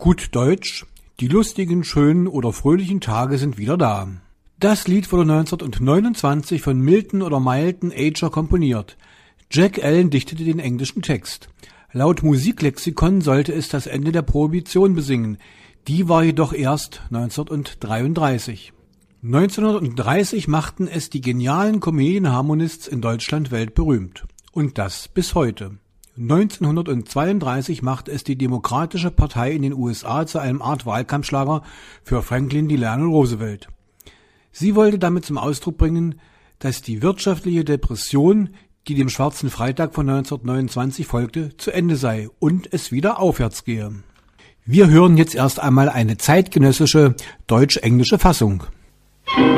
gut Deutsch, die lustigen, schönen oder fröhlichen Tage sind wieder da. Das Lied wurde 1929 von Milton oder Milton Ager komponiert. Jack Allen dichtete den englischen Text. Laut Musiklexikon sollte es das Ende der Prohibition besingen. Die war jedoch erst 1933. 1930 machten es die genialen Comedian Harmonists in Deutschland weltberühmt. Und das bis heute. 1932 machte es die Demokratische Partei in den USA zu einem Art Wahlkampfschlager für Franklin Delano Roosevelt. Sie wollte damit zum Ausdruck bringen, dass die wirtschaftliche Depression, die dem Schwarzen Freitag von 1929 folgte, zu Ende sei und es wieder aufwärts gehe. Wir hören jetzt erst einmal eine zeitgenössische deutsch-englische Fassung.